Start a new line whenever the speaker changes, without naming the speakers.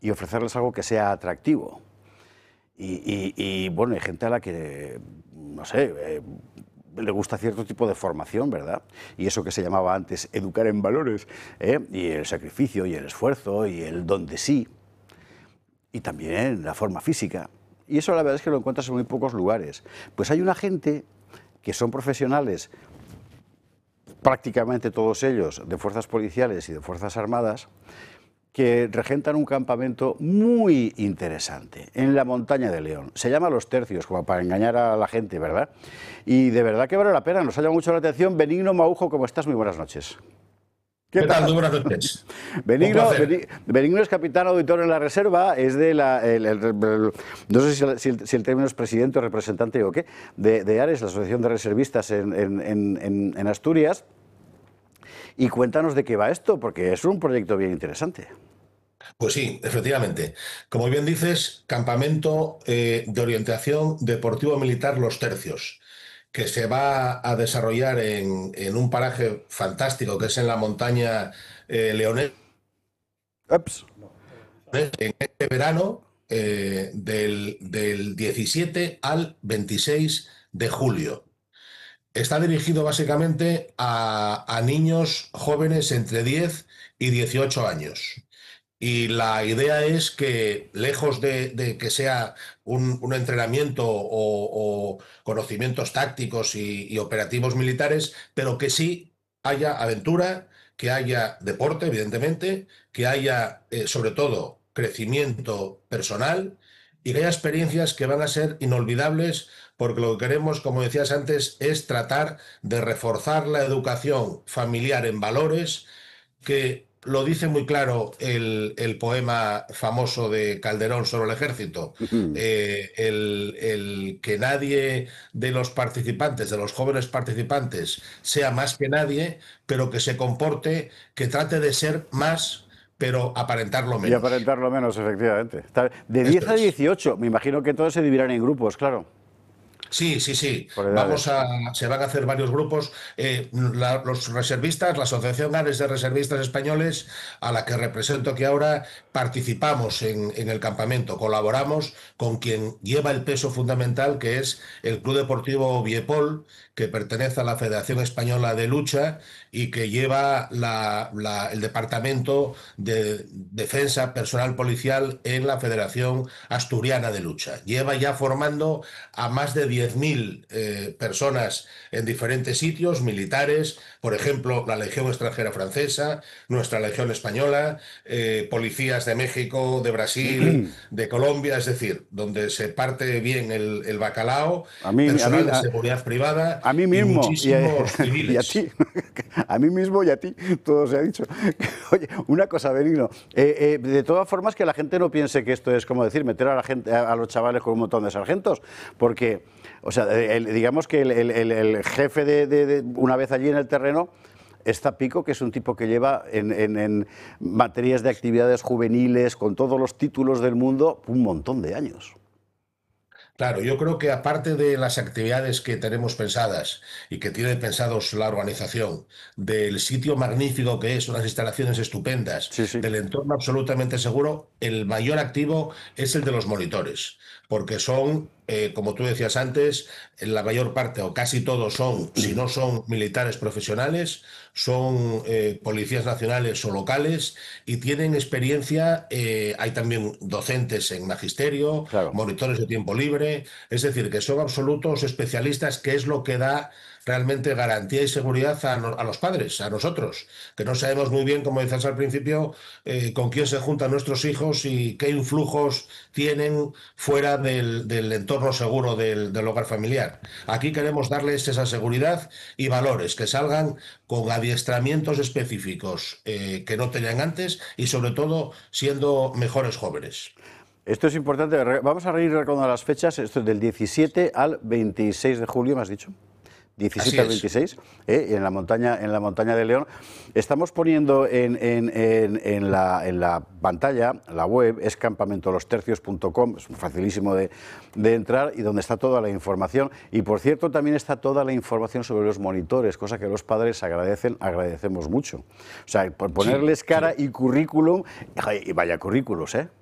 y ofrecerles algo que sea atractivo. Y bueno, hay gente a la que, no sé, le gusta cierto tipo de formación, ¿verdad? Y eso que se llamaba antes educar en valores, y el sacrificio, y el esfuerzo, y el don de sí, y también la forma física. Y eso la verdad es que lo encuentras en muy pocos lugares. Pues hay una gente que son profesionales, prácticamente todos ellos, de fuerzas policiales y de fuerzas armadas, que regentan un campamento muy interesante en la montaña de León. Se llama Los Tercios, como para engañar a la gente, ¿verdad? Y de verdad que vale la pena, nos ha llamado mucho la atención. Benigno Maujo, ¿cómo estás? Muy buenas noches.
¿Qué tal? Muy buenas noches. Un
Benigno,
placer.
Benigno es capitán auditor en la reserva, es de no sé si el término es presidente o representante o qué, de ARES, la Asociación de Reservistas en Asturias. Y cuéntanos de qué va esto, porque es un proyecto bien interesante.
Pues sí, efectivamente. Como bien dices, campamento de orientación deportivo militar Los Tercios, que se va a desarrollar en un paraje fantástico que es en la montaña leonesa
Ups.
en este verano del 17 al 26 de julio. Está dirigido básicamente a niños jóvenes entre 10 y 18 años. Y la idea es que, lejos de que sea un entrenamiento o conocimientos tácticos y operativos militares, pero que sí haya aventura, que haya deporte, evidentemente, que haya, sobre todo, crecimiento personal y que haya experiencias que van a ser inolvidables, porque lo que queremos, como decías antes, es tratar de reforzar la educación familiar en valores que lo dice muy claro el poema famoso de Calderón sobre el ejército, el que nadie de los participantes, de los jóvenes participantes, sea más que nadie, pero que se comporte, que trate de ser más, pero aparentarlo
Y
menos.
aparentar lo menos, efectivamente. De 10
Esto
a
es.
18, me imagino que todos se dividirán en grupos, claro,
Sí, sí, sí.
por edades.
Se van a hacer varios grupos. Los reservistas, la Asociación Ares de Reservistas Españoles, a la que represento aquí ahora, participamos en el campamento, colaboramos con quien lleva el peso fundamental, que es el Club Deportivo Viepol, que pertenece a la Federación Española de Lucha y que lleva el Departamento de Defensa Personal Policial en la Federación Asturiana de Lucha. Lleva ya formando a más de 10.000 personas en diferentes sitios militares, por ejemplo, la Legión Extranjera Francesa, nuestra Legión Española, policías de México, de Brasil, de Colombia, es decir, donde se parte bien el bacalao,
A mí, a mí,
personal de
a,
seguridad privada
a mí
y
mismo
muchísimos
y a
civiles.
ti, a mí mismo y a ti, todo se ha dicho. Oye, una cosa, Benigno, de todas formas que la gente no piense que esto es como decir, meter a la gente, a los chavales con un montón de sargentos, porque, o sea, digamos que el jefe una vez allí en el terreno, está Pico, que es un tipo que lleva en materias de actividades juveniles, con todos los títulos del mundo, un montón de años.
Claro, yo creo que aparte de las actividades que tenemos pensadas y que tiene pensados la organización, del sitio magnífico que es, unas instalaciones estupendas,
Sí, sí.
del entorno absolutamente seguro, el mayor activo es el de los monitores, porque son, como tú decías antes, en la mayor parte o casi todos son, si no son militares profesionales, son policías nacionales o locales y tienen experiencia, hay también docentes en magisterio,
Claro.
monitores de tiempo libre, es decir, que son absolutos especialistas, que es lo que da realmente garantía y seguridad a los padres, a nosotros, que no sabemos muy bien, como decías al principio, con quién se juntan nuestros hijos y qué influjos tienen fuera del entorno seguro del hogar familiar. Aquí queremos darles esa seguridad y valores, que salgan con adiestramientos específicos que no tenían antes y sobre todo siendo mejores jóvenes.
Esto es importante. Vamos a ir recordando las fechas. Esto es del 17 al 26 de julio, me has dicho. 17
Así
al
es.
26, en la montaña de León. Estamos poniendo en la pantalla, la web es campamentolostercios.com, es facilísimo de entrar y donde está toda la información. Y por cierto, también está toda la información sobre los monitores, cosa que los padres agradecemos mucho. O sea, por
Sí,
ponerles cara
sí.
y currículum, y vaya currículos, ¿eh?